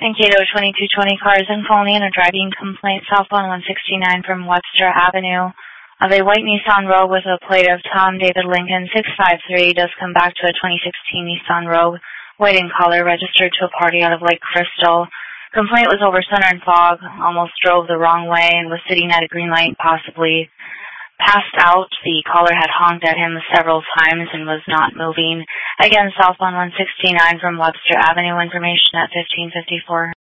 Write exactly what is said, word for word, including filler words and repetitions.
Mankato twenty-two twenty cars and phone in a driving complaint southbound one sixty-nine from Webster Avenue of a white Nissan Rogue with a plate of Tom David Lincoln six five three does come back to a twenty sixteen Nissan Rogue, white in color, registered to a party out of Lake Crystal. Complaint was over Southern Fog, almost drove the wrong way and was sitting at a green light, possibly passed out. The caller had honked at him several times and was not moving. Again, southbound one sixty-nine from Webster Avenue, information at fifteen fifty-four.